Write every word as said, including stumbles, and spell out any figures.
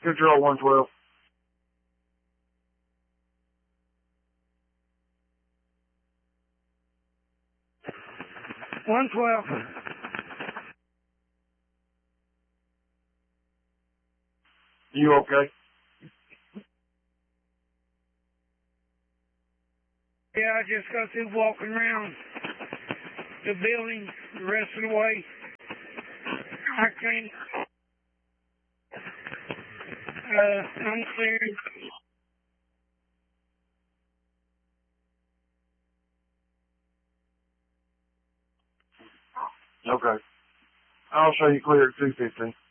Control one twelve. one twelve. You okay? Yeah, I just got through walking around the building the rest of the way. I can't. Uh, I'm clear. Okay. I'll show you clear at two fifteen.